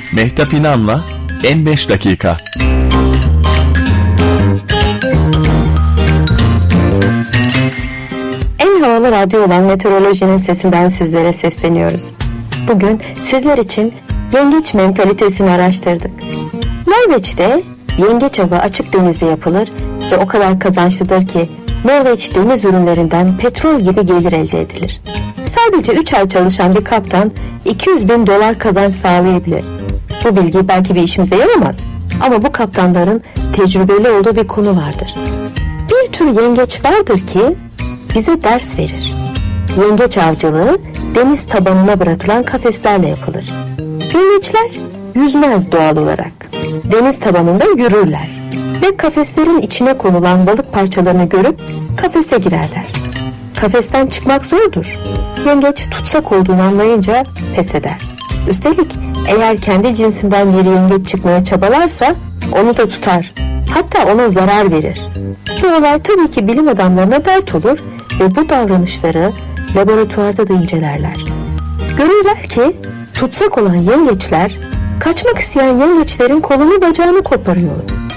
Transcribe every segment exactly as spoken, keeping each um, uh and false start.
Mehtap İnan'la En beş dakika. En havalı radyo olan Meteorolojinin sesinden sizlere sesleniyoruz. Bugün sizler için yengeç mentalitesini araştırdık. Norveç'te yengeç avı açık denizde yapılır ve o kadar kazançlıdır ki Norveç deniz ürünlerinden petrol gibi gelir elde edilir. Sadece üç ay çalışan bir kaptan iki yüz bin dolar kazanç sağlayabilir. Bu bilgi belki bir işimize yaramaz ama bu kaptanların tecrübeli olduğu bir konu vardır. Bir tür yengeç vardır ki bize ders verir. Yengeç avcılığı deniz tabanına bırakılan kafeslerle yapılır. Yengeçler yüzmez doğal olarak. Deniz tabanında yürürler ve kafeslerin içine konulan balık parçalarını görüp kafese girerler. Kafesten çıkmak zordur. Yengeç tutsak olduğunu anlayınca pes eder. Üstelik eğer kendi cinsinden bir yengeç çıkmaya çabalarsa onu da tutar. Hatta ona zarar verir. Bu olay tabii ki bilim adamlarına dert olur ve bu davranışları laboratuvarda da incelerler. Görürler ki tutsak olan yengeçler kaçmak isteyen yengeçlerin kolunu bacağını koparıyor.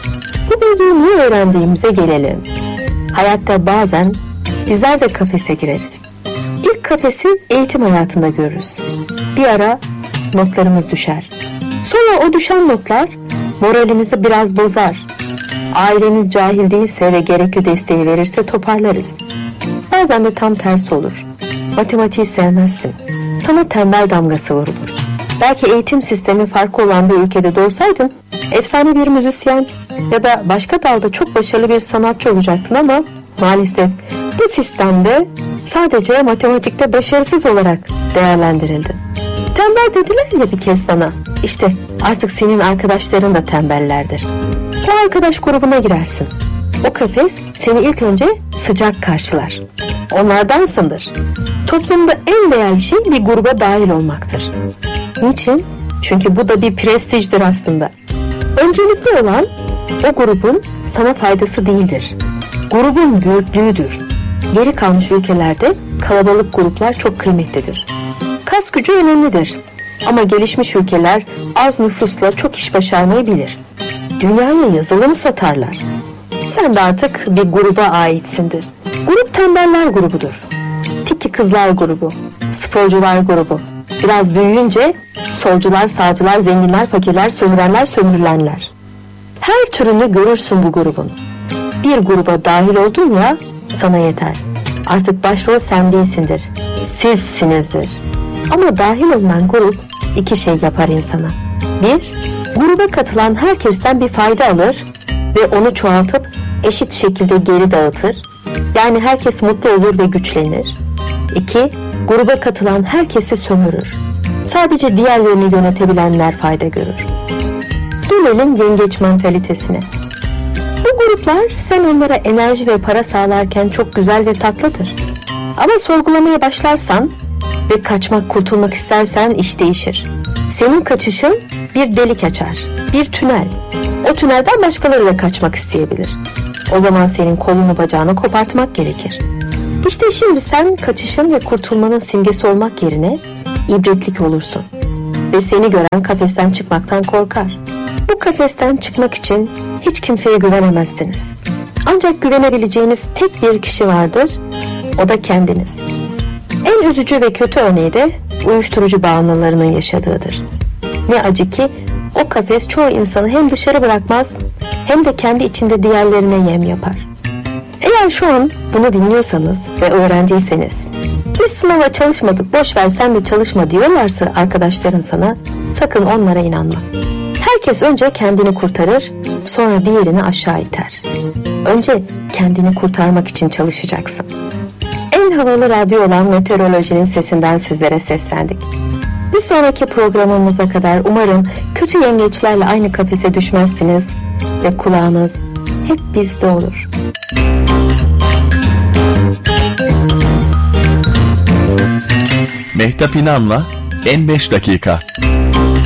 Bu bilgiyi niye öğrendiğimize gelelim. Hayatta bazen bizler de kafese gireriz. İlk kafesi eğitim hayatında görürüz. Bir ara notlarımız düşer. Sonra o düşen notlar moralimizi biraz bozar. Ailemiz cahil değilse ve gerekli desteği verirse toparlarız. Bazen de tam tersi olur. Matematiği sevmezsin. Sana tembel damgası vurulur. Belki eğitim sistemi farklı olan bir ülkede doğsaydın efsane bir müzisyen ya da başka dalda çok başarılı bir sanatçı olacaktın ama maalesef bu sistemde sadece matematikte başarısız olarak değerlendirildin. Tembel dediler ya bir kez sana. İşte artık senin arkadaşların da tembellerdir. O arkadaş grubuna girersin. O kafes seni ilk önce sıcak karşılar. Onlardansındır. Toplumda en değerli şey bir gruba dahil olmaktır. Niçin? Çünkü bu da bir prestijdir aslında. Öncelikli olan o grubun sana faydası değildir. Grubun büyüklüğüdür. Geri kalmış ülkelerde kalabalık gruplar çok kıymetlidir. Kas gücü önemlidir. Ama gelişmiş ülkeler az nüfusla çok iş başarmayı bilir. Dünyaya yazılım satarlar. Sen de artık bir gruba aitsindir. Grup tembeller grubudur. Tiki kızlar grubu, sporcular grubu. Biraz büyüyünce solcular, sağcılar, zenginler, fakirler, sömürenler, sömürülenler. Her türünü görürsün bu grubun. Bir gruba dahil oldun ya sana yeter. Artık başrol sen değilsindir. Sizsinizdir. Ama dahil olunan grup iki şey yapar insana. Bir, gruba katılan herkesten bir fayda alır ve onu çoğaltıp eşit şekilde geri dağıtır. Yani herkes mutlu olur ve güçlenir. İki, gruba katılan herkesi sömürür. Sadece diğerlerini yönetebilenler fayda görür. Gelelim yengeç mentalitesine. Bu gruplar sen onlara enerji ve para sağlarken çok güzel ve tatlıdır. Ama sorgulamaya başlarsan ve kaçmak, kurtulmak istersen iş değişir. Senin kaçışın bir delik açar, bir tünel. O tünelden başkaları da kaçmak isteyebilir. O zaman senin kolunu bacağını kopartmak gerekir. İşte şimdi sen kaçışın ve kurtulmanın simgesi olmak yerine ibretlik olursun. Ve seni gören kafesten çıkmaktan korkar. Bu kafesten çıkmak için hiç kimseye güvenemezsiniz. Ancak güvenebileceğiniz tek bir kişi vardır, o da kendiniz. En üzücü ve kötü örneği de uyuşturucu bağımlılarının yaşadığıdır. Ne acı ki o kafes çoğu insanı hem dışarı bırakmaz hem de kendi içinde diğerlerine yem yapar. Eğer şu an bunu dinliyorsanız ve öğrenciyseniz, biz sınava çalışmadık, boş ver sen de çalışma diyorlarsa arkadaşların sana, sakın onlara inanma. Herkes önce kendini kurtarır, sonra diğerini aşağı iter. Önce kendini kurtarmak için çalışacaksın. En havalı radyo olan Meteorolojinin sesinden sizlere seslendik. Bir sonraki programımıza kadar umarım kötü yengeçlerle aynı kafese düşmezsiniz ve kulağınız hep bizde olur. Mehtap İnan'la En beş dakika.